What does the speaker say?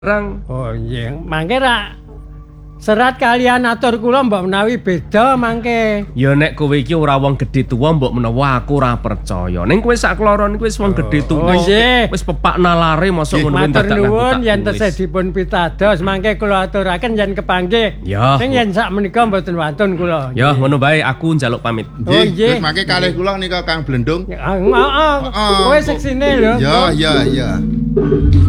barang. Oh iya, mangke ra serat kalian atur kula mbok menawi beda mangke. Ya nek kowe iki ora wong gedhe tuwa mbok menawa aku ora percaya. Ning kowe sak kloron iki wis wong gedhe tuwa. Wis pepak nalare mosok ngono matur nuwun yen tesih dipun pitados mangke kula aturaken yen kepanggih. Ya. Ning yen sak menika mboten wantun kula. Ya ngono bae aku njaluk pamit. Nggih. Wis mangke kalih kula nika Kang Blendung. Heeh, kowe seksine lho. Ya.